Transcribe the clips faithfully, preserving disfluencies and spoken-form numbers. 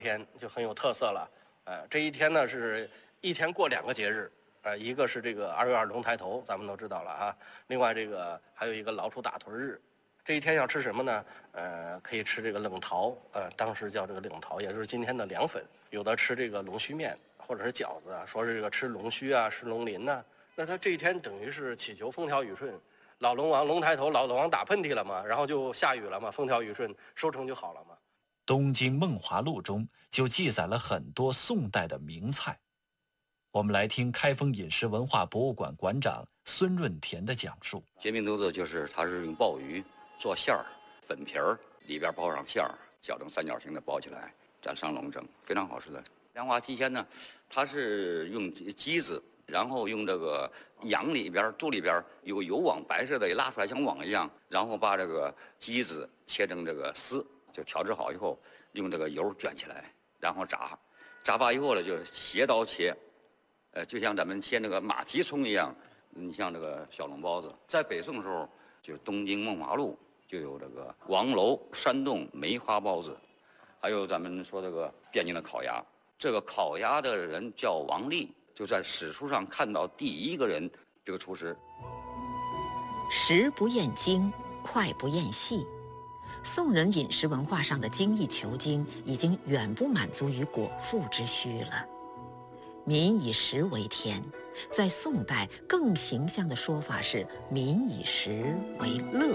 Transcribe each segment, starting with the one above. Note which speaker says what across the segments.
Speaker 1: 天就很有特色了。呃，这一天呢是一天过两个节日，呃，一个是这个二月二龙抬头，咱们都知道了啊。另外这个还有一个老鼠打盹日。这一天要吃什么呢？呃，可以吃这个冷桃，呃，当时叫这个冷桃，也就是今天的凉粉。有的吃这个龙须面或者是饺子啊，说是这个吃龙须啊，吃龙鳞呐。那他这一天等于是祈求风调雨顺，老龙王龙抬头，老龙王打喷嚏了嘛，然后就下雨了嘛，风调雨顺，收成就好了嘛。《
Speaker 2: 东京梦华录》中就记载了很多宋代的名菜。我们来听开封饮食文化博物馆馆长孙润田的讲述。
Speaker 3: 煎饼肚子就是它是用鲍鱼做馅儿，粉皮儿里边包上馅儿，搅成三角形的包起来，蘸上龙蒸，非常好吃的。凉滑鸡鲜呢，它是用鸡子，然后用这个羊里边肚里边有油网，白色的也拉出来像网一样，然后把这个鸡子切成这个丝，就调制好以后，用这个油卷起来，然后炸，炸罢以后呢，就斜刀切，呃，就像咱们切那个马蹄葱一样。你像这个小笼包子，在北宋的时候，就东京梦华录就有这个王楼山洞梅花包子，还有咱们说这个汴京的烤鸭。这个烤鸭的人叫王立，就在史书上看到第一个人，这个厨师。
Speaker 4: 食不厌精，脍不厌细。宋人饮食文化上的精益求精，已经远不满足于果腹之需了。民以食为天，在宋代更形象的说法是民以食为乐。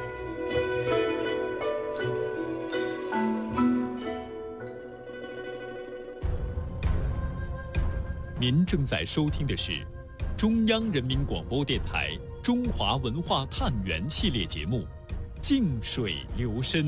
Speaker 5: 您正在收听的是中央人民广播电台中华文化探源系列节目《静水流深》。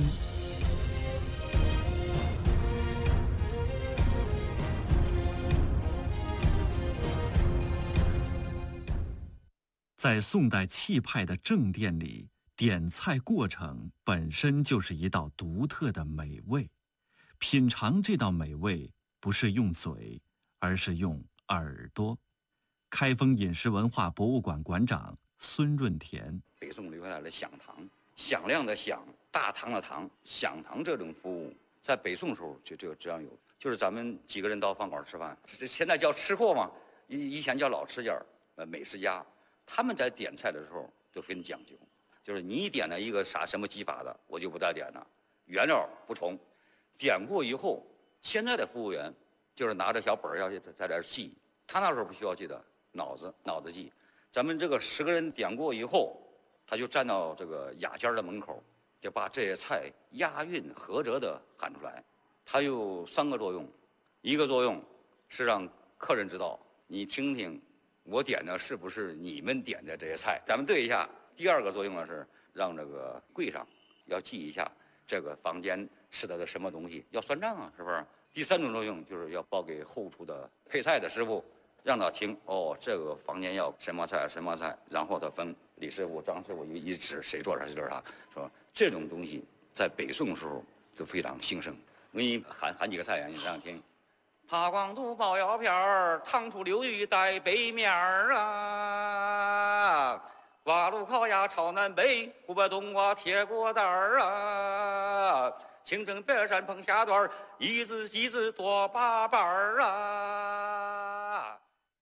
Speaker 2: 在宋代气派的正殿里，点菜过程本身就是一道独特的美味。品尝这道美味，不是用嘴，而是用耳朵。开封饮食文化博物馆馆长孙润田。
Speaker 3: 北宋留下来的响堂，响亮的响，大堂的堂，响堂这种服务，在北宋时候就就这样有，就是咱们几个人到饭馆吃饭，现在叫吃货嘛，以以前叫老吃家，呃，美食家。他们在点菜的时候就很讲究，就是你点了一个啥什么技法的，我就不再点了，原料不重。点过以后，现在的服务员就是拿着小本儿要在在这记，他那时候不需要记的，脑子脑子记。咱们这个十个人点过以后，他就站到这个雅间的门口，就把这些菜押韵合辙的喊出来。它有三个作用，一个作用是让客人知道，你听听我点的是不是你们点的这些菜，咱们对一下。第二个作用呢是让这个柜上要记一下这个房间吃的的什么东西，要算账啊，是不是？第三种作用就是要报给后厨的配菜的师傅，让他听哦，这个房间要什么菜什么菜，然后他分李师傅、张师傅一一指谁做啥谁做啥，说这种东西在北宋的时候就非常兴盛。我给你喊喊几个菜呀，你这样听。爬光肚包腰片儿，糖醋溜鱼带背面儿啊，瓦炉烤鸭炒南北，湖北冬瓜铁锅蛋儿啊，青城白山碰虾段儿，一只鸡子多八瓣儿啊。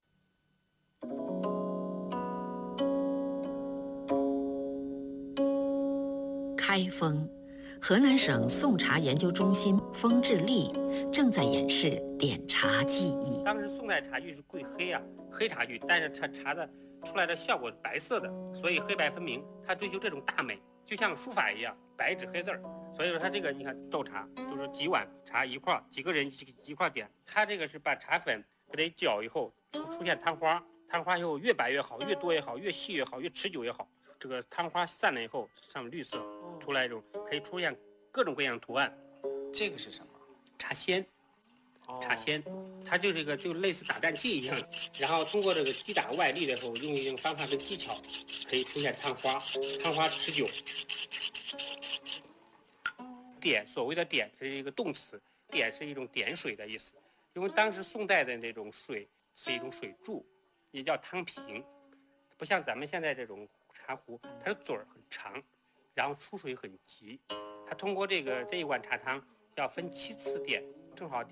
Speaker 4: 开封，河南省宋茶研究中心封志立正在演示点茶技艺。
Speaker 6: 当时宋代茶具是贵黑啊，黑茶具，但是它茶的出来的效果是白色的，所以黑白分明。他追求这种大美，就像书法一样，白纸黑字儿。所以说他这个你看斗茶，就是几碗茶一块，几个人一一块点。他这个是把茶粉给它搅以后出出现汤花，汤花以后越白越好，越多越好，越细越好，越持久越好。这个汤花散了以后，上面绿色出来一种可以出现各种各样的图案。
Speaker 7: 这个是什么？
Speaker 6: 茶仙。茶仙，它就这个就类似打蛋器一样，然后通过这个击打外力的时候，用一种方法跟技巧，可以出现汤花，汤花持久。点，所谓的点是一个动词，点是一种点水的意思，因为当时宋代的那种水是一种水柱，也叫汤瓶，不像咱们现在这种茶壶，它的嘴儿很长，然后出水很急，它通过这个这一碗茶汤要分七次点， 正好